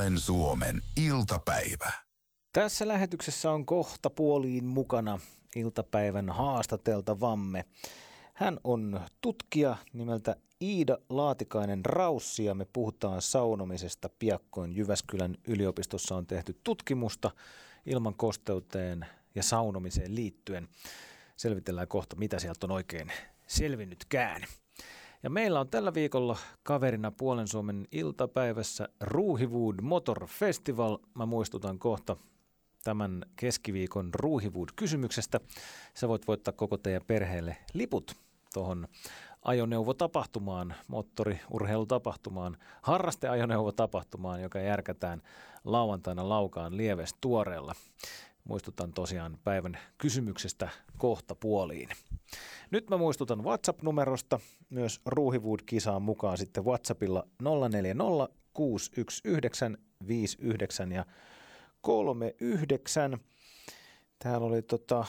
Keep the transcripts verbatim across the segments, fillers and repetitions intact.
Puolen Suomen iltapäivä. Tässä lähetyksessä on kohta puoliin mukana iltapäivän haastateltavamme. Hän on tutkija nimeltä Iida Laatikainen-Raussi ja me puhutaan saunomisesta piakkoin. Jyväskylän yliopistossa on tehty tutkimusta ilman kosteuteen ja saunomiseen liittyen. Selvitellään kohta, mitä sieltä on oikein selvinnytkään. Ja meillä on tällä viikolla kaverina Puolen Suomen iltapäivässä Ruuhiwood Motor Festival. Mä muistutan kohta tämän keskiviikon Ruuhiwood-kysymyksestä. Sä voit voittaa koko teidän perheelle liput tuohon ajoneuvotapahtumaan, moottoriurheilutapahtumaan, harrasteajoneuvotapahtumaan, joka järkätään lauantaina Laukaan Lieves Tuoreella. Muistutan tosiaan päivän kysymyksestä kohta puoliin. Nyt mä muistutan WhatsApp-numerosta. Myös Ruuhiwood-kisaan mukaan sitten WhatsAppilla nolla neljä nolla kuusi yksi yhdeksän viisi yhdeksän ja kolme yhdeksän. Täällä oli tota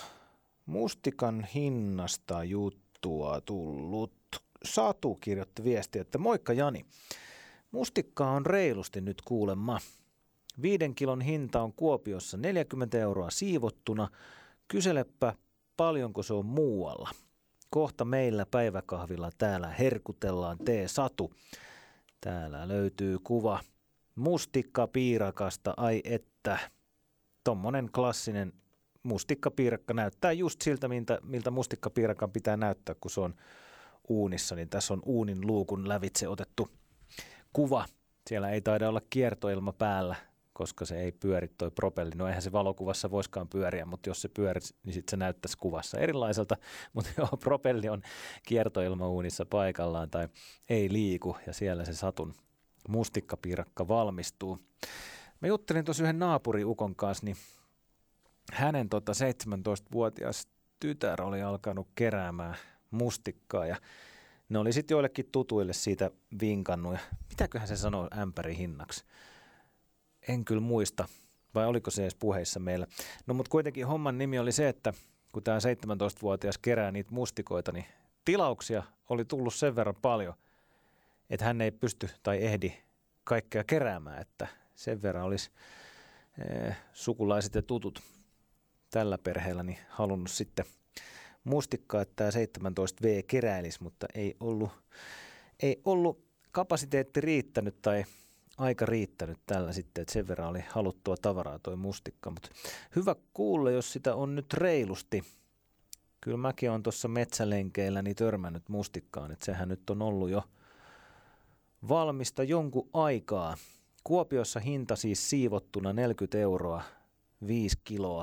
mustikan hinnasta juttua tullut. Satu kirjoitti viestiä, että moikka Jani. Mustikkaa on reilusti nyt kuulemma. Viiden kilon hinta on Kuopiossa neljäkymmentä euroa siivottuna. Kyselepä, paljonko se on muualla. Kohta meillä päiväkahvilla täällä herkutellaan tee Satu. Täällä löytyy kuva mustikkapiirakasta. Ai että, tommonen klassinen mustikkapiirakka näyttää just siltä, miltä, miltä mustikkapiirakan pitää näyttää, kun se on uunissa. Niin tässä on uunin luukun lävitse otettu kuva. Siellä ei taida olla kiertoilma päällä, koska se ei pyöri toi propelli. No eihän se valokuvassa voiskaan pyöriä, mutta jos se pyörisi, niin sitten se näyttäisi kuvassa erilaiselta. Mutta joo, propelli on kiertoilmauunissa paikallaan tai ei liiku ja siellä se Satun mustikkapiirakka valmistuu. Mä juttelin tuossa yhden naapuriukon kanssa, niin hänen tota seitsemäntoistavuotias tytär oli alkanut keräämään mustikkaa ja ne oli sitten joillekin tutuille siitä vinkannut. Ja mitäköhän se sanoi ämpäri hinnaksi? En kyllä muista, vai oliko se edes puheissa meillä. No mutta kuitenkin homman nimi oli se, että kun tämä seitsemäntoistavuotias kerää niitä mustikoita, niin tilauksia oli tullut sen verran paljon, että hän ei pysty tai ehdi kaikkea keräämään, että sen verran olisi eh, sukulaiset ja tutut tällä perheellä niin halunnut sitten mustikkaa, että tämä seitsemäntoista vuotias keräilisi, mutta ei ollut, ei ollut kapasiteetti riittänyt tai aika riittänyt tällä sitten, että sen verran oli haluttua tavaraa toi mustikka, mutta hyvä kuulla, jos sitä on nyt reilusti. Kyllä mäkin olen tuossa metsälenkeillä niin törmännyt mustikkaan, että sehän nyt on ollut jo valmista jonkun aikaa. Kuopiossa hinta siis siivottuna neljäkymmentä euroa, viisi kiloa.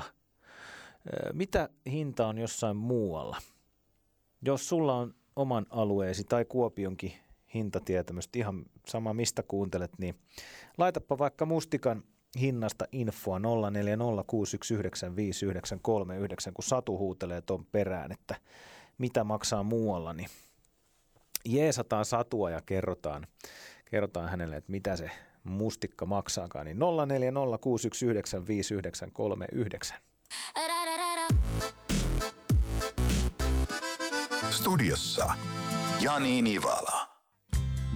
Mitä hinta on jossain muualla? Jos sulla on oman alueesi tai Kuopionkin hintatietämystä, ihan sama mistä kuuntelet, niin laitapa vaikka mustikan hinnasta infoa nolla neljä nolla kuusi yksi yhdeksän viisi yhdeksän kolme yhdeksän, kun Satu huutelee ton perään, että mitä maksaa muualla, niin jeesataan Satua ja kerrotaan, kerrotaan hänelle, että mitä se mustikka maksaakaan, niin nolla neljä nolla kuusi yksi yhdeksän viisi yhdeksän kolme yhdeksän. Studiossa Jani Nivala.